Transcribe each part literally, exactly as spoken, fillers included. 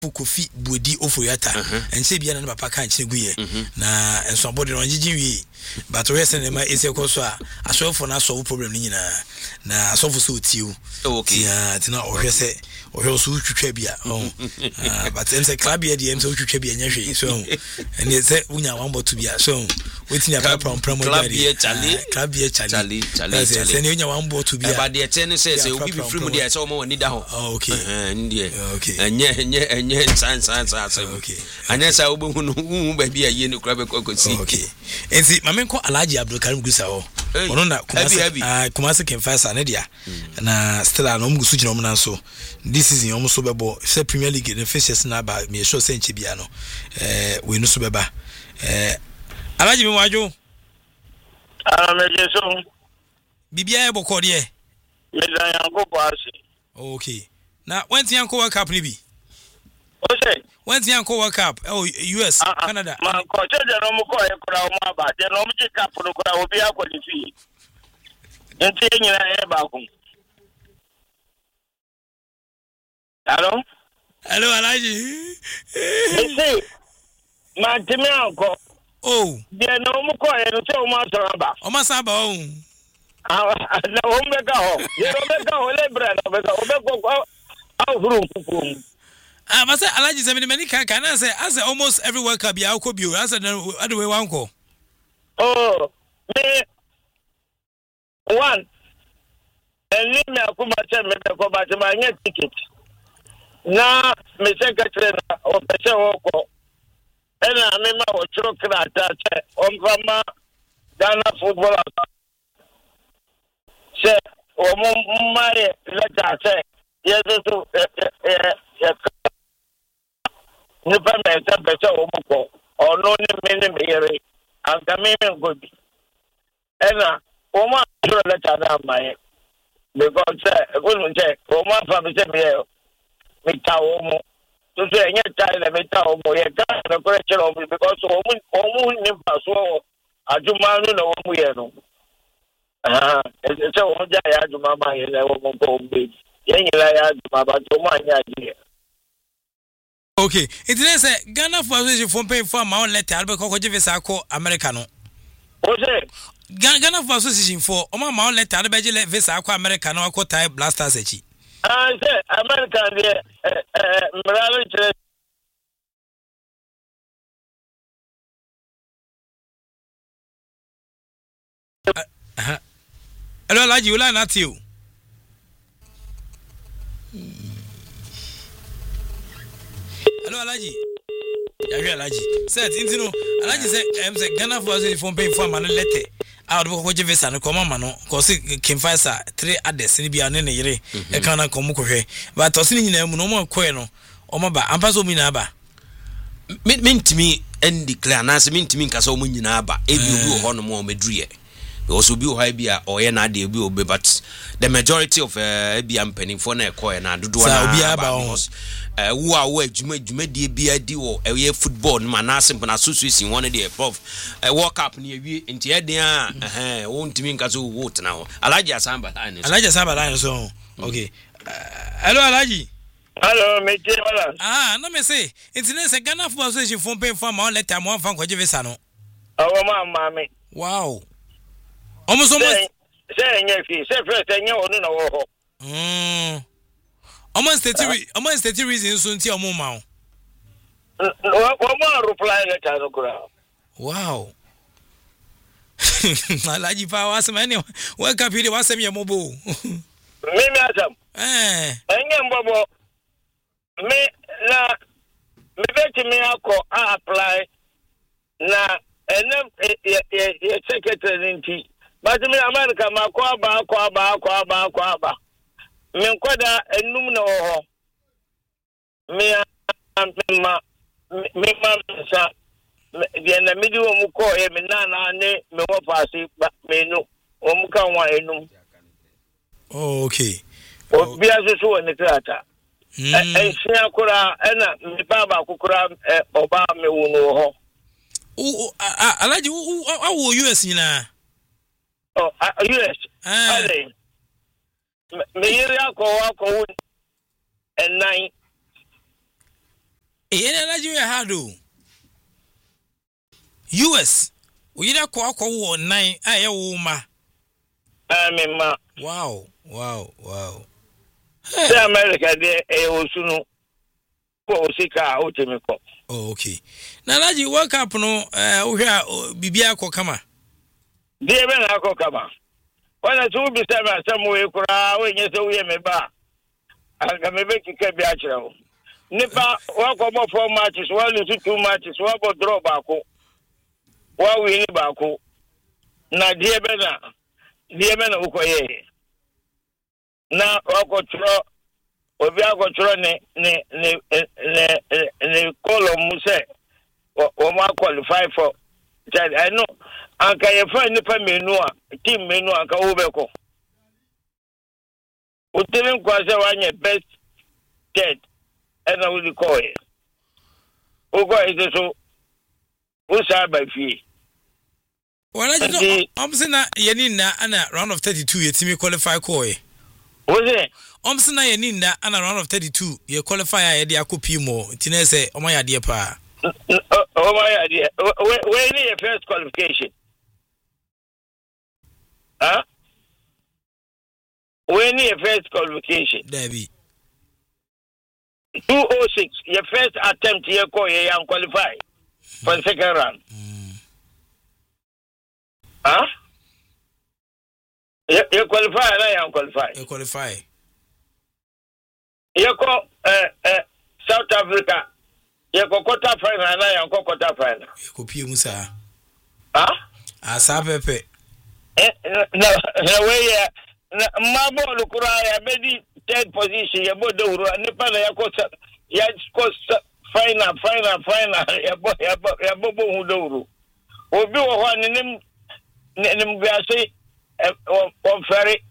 Kofi Bodi Ofoyata and say bia na papa kan chiguye na enso body no gigi wi but we say na ese ko so a aso for na so problem ni na na aso for so tiu okay ya tina o hwe say o hwe so twtwa bia oh but em say club here dem so twtwa bia nya hwe so and say unya wan botu bia so wetin ya pram pram club here chali club here chali chali chali say unya wan botu bia but the ten say say obi be free mu there say o mo ni da ho okay eh ndie okay enye enye enye san san san okay anya sa obo nu hu ba bia ye ni kura be kokosi okay enti mame ko Alhaji Abdul Karim Gusa ho ono na Kumasi ah Kumasi Kemfasa na dia na still na omu gusu gina omu na so this season omu so bebo say Premier League the fishes na ba me sure say nche bia no eh we no so beba eh Alhaji me wajo ah me je so bibia e bokọ de me dan yanko paasi okay na went yanko World Cup ni bi o say went yanko World Cup oh U S uh, uh, Canada man ko je je no mu ko e kura o ma ba je no mu ji cup no kura obi akọ ni fi enti nyina e ba ko hello hello Alhaji ese man timi anko oh je no mu ko e no se o ma so ba o ma sa ba o ah na o me ka ho je no me ka ho le bra no me ka o me ko au huru ku ah but say Alhaji say many can can I say as almost every World Cup ya ko bio as the way one ko oh me one and me akuma say me ko ba te ma nya ticket na me secretary na o pese wo ko ena me ma wo chro krata che on fama Ghana football se o mo mai la ta se yes to eh nipa me se pese wo ko ono ni me ni me yere anka me me go bi ena o ma chro la ta na mai because eh ko no che o ma fa me se me me ta o mo to say enye ta le me ta o mo ye ga na ko chero mo because o mo o mo ni pa so ajuma nu na o mo ye no ah e se o mo ja ya ajuma ma ye le o mo ko be ye nyila ya ajuma ba to mo anya ji okay it is say Ghana for association for pay for my own letter albe ko give visa ko America no o say Ghana for association for o ma my own letter albe je visa ko America no ko tie Blasters echi ah say America de eh eh mralo chere uh, hello Alhaji ula na ti o hello Alhaji ya hwe Alhaji set intino Alhaji say em say Ghana for association for pay for man letter out of ko visa no ko mama no ko se Kemfasa three others ni bia ne ne yere e kan na ko mu ko hwe but to se ni nyina mu no mo ko e no o ma ba ampa so mu nyina ba mentimi en declare na se mentimi nka so mu nyina ba e bi obi ho no mo medruye also be high be or na dey be obe but the majority of uh be ampany for na ko na dodo na ba uh wo a wo adwuma adwuma die bia di wo e football no na simple na association one dey prof uh World Cup na ewie enti e den a eh wo ntimi nka so wo tena ho Alhaji Asamba line Alhaji Asamba line so okay hello Alhaji hello me je wala ah na me say enti na say Ghana Football Association for pay for my letter mo fan ko je visa no awo ma ma me wow almost almost say enye fi say first enye onu na wo ho mm almost thirty almost thirty reasons so nti omo ma wo mo reply letter no kura wow Alhaji pa wasema ni waka pili wasema ya mobo mimi atam eh enye mbobo me na me beti me akọ apply na enem e secretary nti but me America ma kwa ba kwa ba kwa ba kwa ba me nkoda enum na ho me ma me ma sa de na me di wo mu ko e me na na ne me wo paasi me no wo mu kan wa enum oh okay obi azuzu wo ne krata eh sia kura ena me baba kokura oba me wo no ho o Alhaji awo U S nyina oh U S eh me yiri akọ akọ and nine Nigeria had U S. We da kwa kwa wo nine aye wo ma. I mean ma. Wow, wow, wow. Say America de e osunu ko osika o temi ko. Oh, okay. Na Alaji World Cup no eh wo hwa bibia ko kama. Die be na ko kama. Wana tu bi se ma se mo e kura we nye se wo ye me ba. Anga me be kike bi a kire wo. Nipa wa ko mo four matches, wa lose two matches, wa go draw back. Wa win back. Na die be na die be na ukoye. Na wa ko tro obi a ko tro ne ne ne ne ne column say o ma qualify for that. I know anka ye find nipa menu a team menu anka wo be ko. O team kwa se wa nye best third and I will call it. Ogo is so usa by fee. Well, I just know I'm saying that Yanina and a round of thirty-two, you see me qualify koi. Was it? I'm saying that Yanina and a round of thirty-two, you qualify a dia kupimo, Tinese, oh my idea pa. Oh my idea. Where need your first qualification? Huh? Where need your first qualification? Debbie. two oh six, your first attempt here, call you and qualify for the second round. Mm. Huh? You, you qualify and I am qualify. You qualify. You call uh, uh, South Africa, you go quarter final and I am go quarter final. You go P Musa. Huh? Asa pepe. Eh, no, no way. Mabo lukura ya bedi third position ya bodo uru nipa na ya kosa ya kosa final final final ya bo ya bo ya bo bo hudo uru obi wo ho ne nim nim biase o fere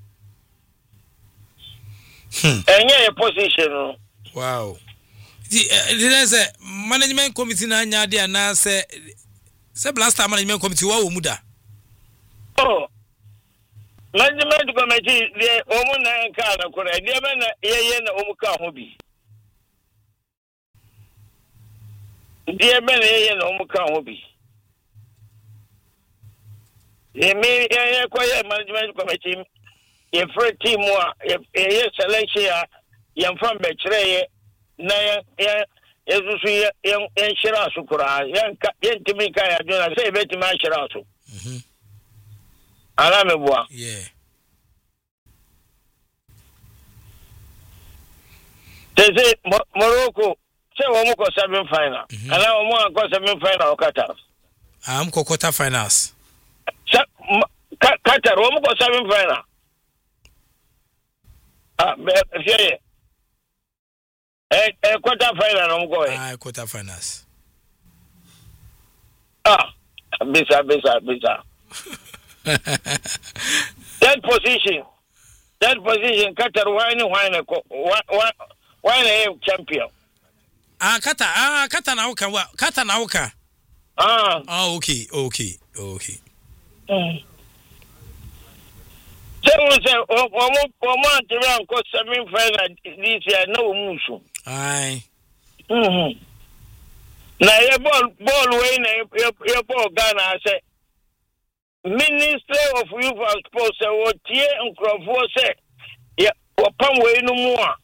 enye ya position. Wow. The uh, say management committee na anya dia na say say blaster management committee wa wo muda. Oh, management committee the omu na nka na kora dia be na yeye na omu ka ho bi. Dia be na yeye na omu ka ho bi. Ye me ye ko ye management committee ye free team wa ye selection ya ye from be kire ye na ye yesusu ye ye shira su kora ye ye ntimi ka ya jona say beti ma shira su. Mhm. Ala me boa. Yeah. Tese Morocco say wo mo ko seven final. Ala wo mo ko seven final Qatar. Am ko quarter finals. Qatar wo mo ko seven final. Ah, be fiye. Eh eh quarter final no mo ko. Ah, quarter finals. Ah, bisa bisa bisa. That position, that position, Qatar wine wine wine wine champion. Ah, Qatar, ah, Qatar na uka, Qatar na uka. Ah, oh, okay, okay, okay. Mm. So we say, we we we want to run cause semi final this year no musu. Aye. Mhm. Na your ball ball way na your ball Ghana say. Minister of Youth and Sports say what tie nkrofo say ya opam we no mu a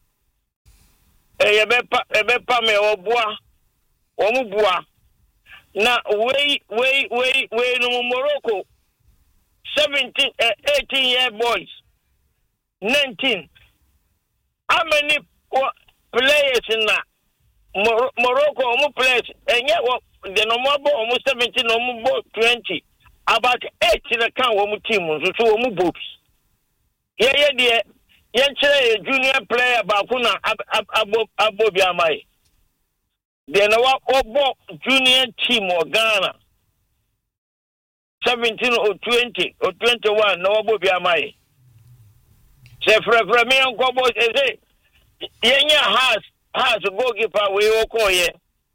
e be pa e be pa me oboa o mu boa na we we we we no Morocco seventeen uh, eighteen year boys nineteen how many players in na Mor- Morocco o mu players enye the no more almost seventeen no more twenty about eight in the count one team so so one books. Yeah, yeah, dear. Yeah, junior player Bakuna Abo Abo Biamai. Then what junior team or Ghana seventeen or twenty or twenty one no Abo Biamai. Say for me on Kobo say yeah has has a goalkeeper we all call ye.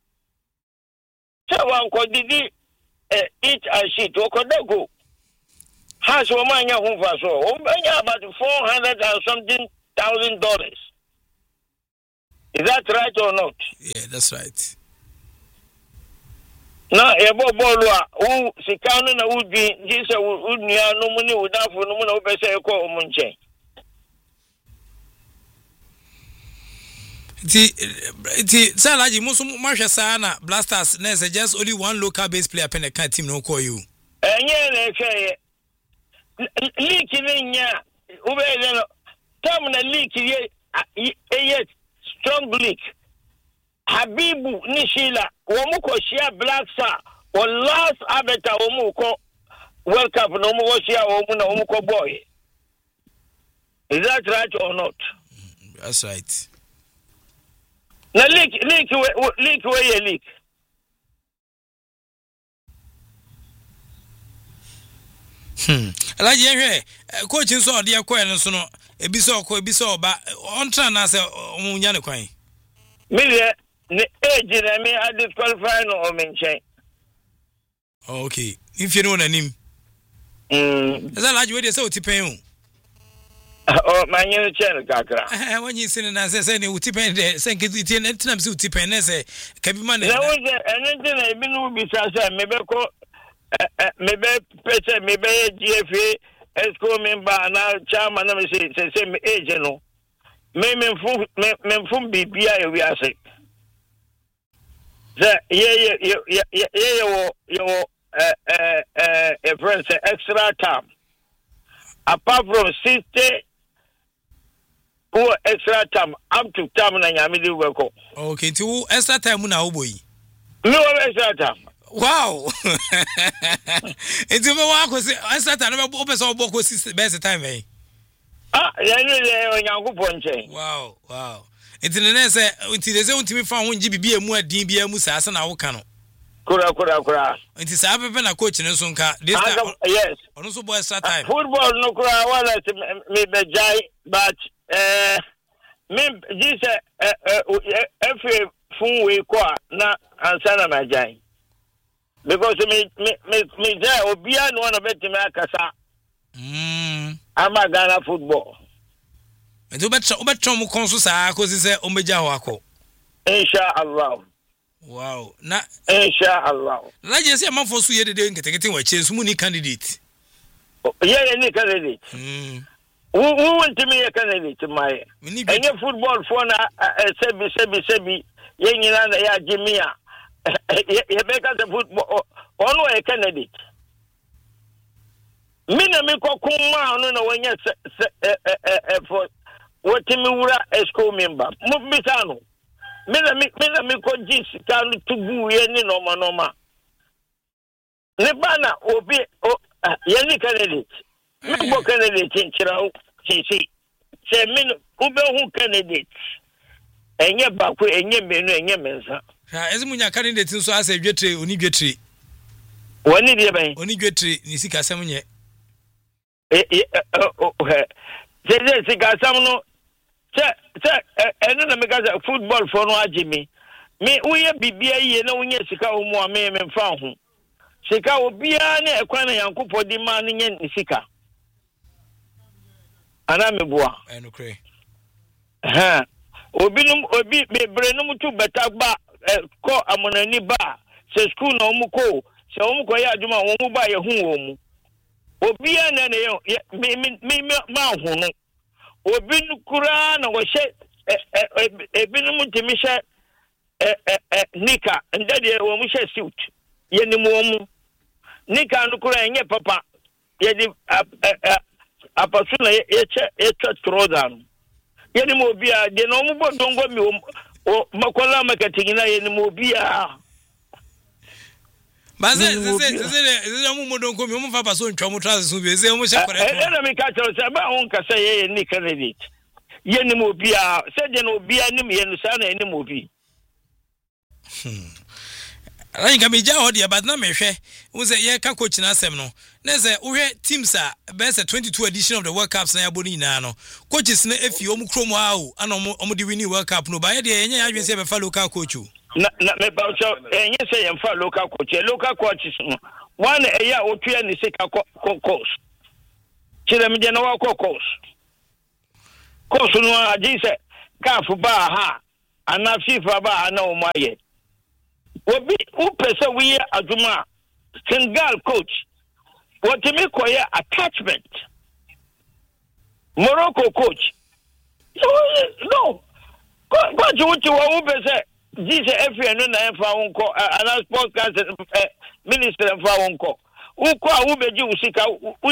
So one could did each and shit go. Has one man who was so about four hundred and something thousand dollars. Is that right or not? Yeah, that's right. Na ebo bolu a wo sika no na wudwi gise wudnua no mu ni wudafo no mu na wopese ekọ omu nche. Ti ti Salaji musu mahwe saa na Blasters na say just only one local based player pen the team no call you. Enye na ehwe league ni nya ube no tam na league ye ye strong league. Habibu Nishila womuko share Black Star or last abeta womuko World Cup no mu share womu na womuko boy. Is that right or not? That's right. Na league league league way league. Hmm. Alaji ehwe coach nso ode akọ no so no ebi so okọ ebi so oba on tra na say omunya ne kwan. Mille ne age na me I disqualify no o menchen. Oh, okay. If you know na nim. Mm. Eza Alaji we dey say otipen o. Oh, my new channel kakra. Eh when you say na say say ne otipen dey say nkiti na tinam say otipen na say kabi man na. Na wo je enenje na ebi no bi sa say me be ko me be pese me be G F A esco member na chairman na me say say say me age no. Me me fu me me fu bibia e wi ase. Ze ye ye ye ye ye wo yo eh eh eh a friend say extra time. Apart from sixty who extra time up to time na nyame di weko. Okay, to extra time na oboyi. Me wo extra time. Wow. Enti me wa ko say extra time na be person obo ko sixty best time eh. Ah, ya ni le onyankopo nche. Wow, wow. Enti ne say enti de say untimi fa ho ngi bibia mu adin bia mu sa asa na wo ka no. Kura kura kura. Enti sa pepe na coach ne so nka this time. Yes. Ono so boy extra time. Football no kura wala me be jai but eh me this eh eh fun we kwa na ansa na ma jai. Because me me me me jai obia no na betime akasa. Mm. Ama Ghana football. Enti obetro obetro mu konso sa ko si say ombeja ho akọ. Insha Allah. Wow. Na Insha Allah. Na je say man for so ye de nketekete wa che so mu ni candidate. Yeah, any candidate. Mm. Who who want to me a candidate my? Any football for na sebi sebi sebi ye nyina na ya jimia. Ye beka the football ono a candidate. Mina me ko kuma no na wanya for what me wura esco member. Mu bisano. Mina me mina me ko jis kan to bu ye ni no ma no ma. Ne bana obi ye ni candidate. Me bo candidate nchira o sisi. Se min ube hu candidate. Enye bakwe enye menu enye mensa. Ha ezimunya candidate nso asa dwetre oni dwetre. Wani die ben. Oni dwetre ni sika sam nye. Eh eh eh je je sika sam no se se eno na meka football for no agimi. Me uye bibia ye na unye sika omu a me me mfa ho. Sika obia na ekwan na Yankopɔ di ma ne nye sika. Ana mebua. Eno kre. Ha. Obi num obi bebre num tu beta ba ko amonani ba se school na omu ko se omu ko ya adwuma omu ba ye hu omu. Obi na ne me me ma hu no. Obi kura na wo hye ebi num timi hye eh nika ndade wo mu hye suit ye ni mu omu. Nika no kura enye papa ye di apasu na ye che ye che trodan. Ye ni mo bia de no mu bodongo mi o makola marketing na ye ni mo bia. Baze se se se se mu modongo mi o mu fa paso ntwa mu trans so bi se mu hye correct. E na mi ka tell say ba on ka say ye ni candidate. Ye ni mo bia se de no bia ni me no sa na ni mo bi. Hmm. Ran ka meja ho de but na mehwe wo say ye ka coach na asem no na say wo hwe teams a best twenty-two edition of the World Cups na ya boni na no coaches na efi o mu krom ha o ana o mu di win World Cup no ba ye de yenye ya adwen say be fa local coach o na na me ba so enye say ye fa local coach local coaches no one e ya o tua ni sika course kire me de na wa course course no aji say ka fu ba ha ana FIFA ba ana o maye obi u pese we aduma single coach what me koye attachment Morocco coach no coach wuti wa u pese this F N no na fa wonko ana sports council minister fa wonko u ko a u beji usika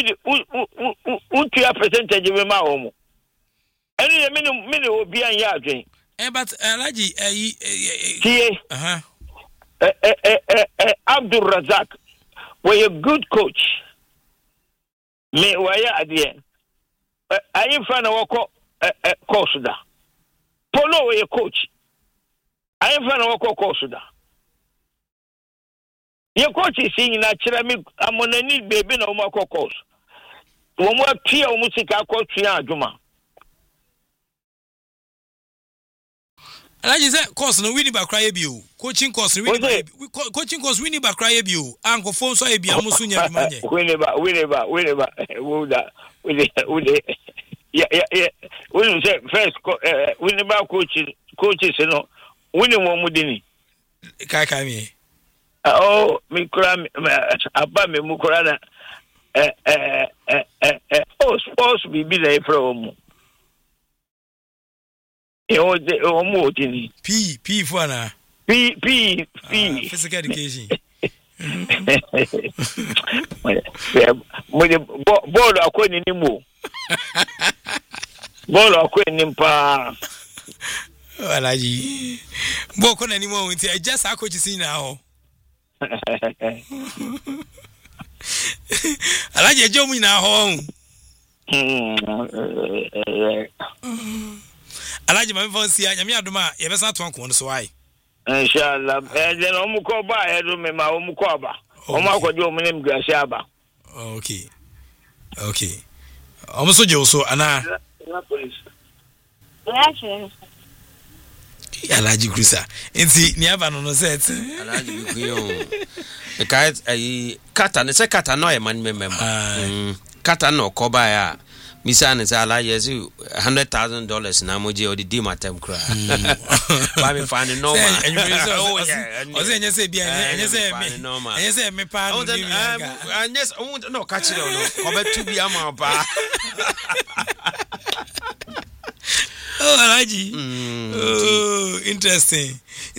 u tua percentage we ma wo mu eni mini mini obi an ya adwen eh but alaji eh eh uh-huh eh eh eh Abdul Razak was a good coach me waya adie ayi fa na woko coach da Polo was a coach ayi fa na woko coach da ye coach si nyina kira me amonani baby na o mako coach wo mo atua o musika coach ya adwuma Alaji say course no winning back cry bi o coaching course winning back coaching course winning back cry bi o anko phone so e bi amusu nya bi manye winning back winning back winning back wo da we we yeah yeah yeah we say first winning back coaches coaches no winning mo mudini kai kai mi oh mi kura aba me mu kura na eh eh eh eh oh sports bi bi na from o de o mo tini p p for na p p p physical education mo de ball akoni ni mo ball akoni mpa alaji bo ko na ni mo nti just akochi sin na ho alaji ejo mu na ho Alaji ma mfon sia nyame adoma ye besa to anko no so ai inshallah eh je no mu ko ba e do me ma o mu ko ba o ma ko je o mu nem grasi aba okay okay o mu so je so ana Alaji Krisa enti ni aba no no set Alaji bikuyo e kai ai kata ne se kata no e man me member kata no ko ba ya Misa ne sala yesu one hundred thousand dollars na moje o di di matem kra. Ba me fa ne normal. Oh yeah. O se nyese bia nyese me. Nyese me pa no bi mi anga. Anyes no catch it no. Obetu bia ma pa. Oh Alaji. Oh interesting.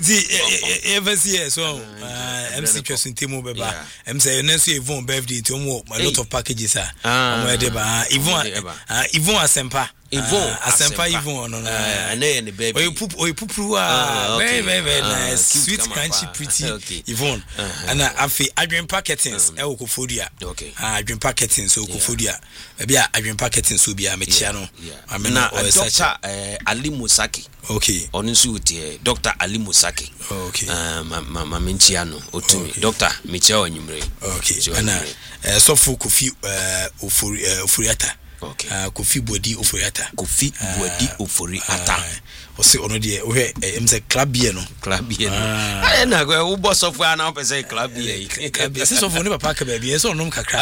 See ever see so M C Chosin Timo beba. M say next year Yvonne birthday to mo a lot of packages ah. Omo de ba Yvonne Yvonne Asempa. Yvonne Asempa Yvonne no no. And then the baby. Oh you poop oh you poop ah. Very very very nice. Sweet crunchy pretty Yvonne. And afi adwen packetings e wo kofodia. Okay. Ah adwen packetings so kofodia. Bia adwen packetings so bia me chia no. Amena Doctor Ali Musaki. Okay. Onunsu uti Doctor Ali Musaki. Okay. Uh, ma ma ma menchiano otumi. Okay. Doctor Michia Onyumre. Okay. Ana eh sofu Kofi eh ofuri ofuriata. Okay. Uh, Kofi Bodi ofuriata. Kofi Bodi ofuriata. O se ono de o he em se club bie no. Club bie no. Ah na go wo boss of na o pese club bie. Club bie se sofu ne papa ka ba bie so onom kakra.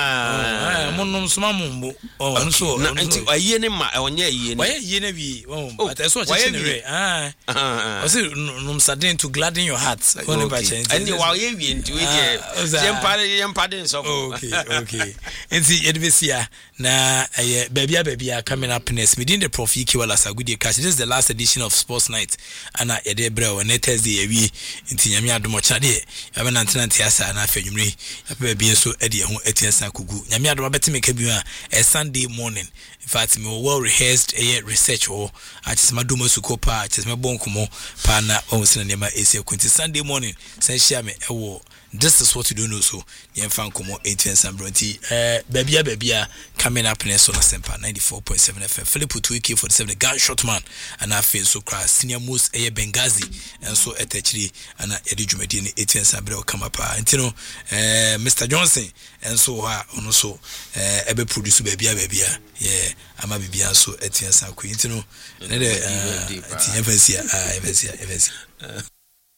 Ah mo nom suma mumbo. Oh no so. Na nti aye ne ma onye aye ne. Why aye na bi. Oh but so che ne re. Ah. O se nom sadin to gladden your heart. Ko ne ba che. Ani wa ye wie nti we de. Yempade yempade so. Okay, okay. Nti ye de sia na aye babia babia coming up next within the Prof Ikiwala Sagudi Cash. This is the last edition of Sports Night. Ana yede bre o Thursday ewi nti nyame adomo cha de yabe na ntenante asa na afenwumre yabe bia so ede ho etiensa kugu nyame adomo betime ka biwa a Sunday morning. In fact me well rehearsed a research ho atisema domo sukopa atisema bonkomo pa na o sina nema ese kunti Sunday morning san share me ewo. This is what you don't know, so the fan come eighteen Sambronti, uh, babia babia coming up next on Sempa ninety-four point seven F M. Philip Tuiki for the seven, the gunshot man, and I feel so crass. Senior most a Benghazi, and so at actually, and Eddie Jumedini eighteen Sambro come up. And you know, uh, Mister Johnson, and so ha, uh, also, uh, ebe produce babia babia, yeah, I'm a babia so eighteen Sam Queen, you know, and uh, uh, uh,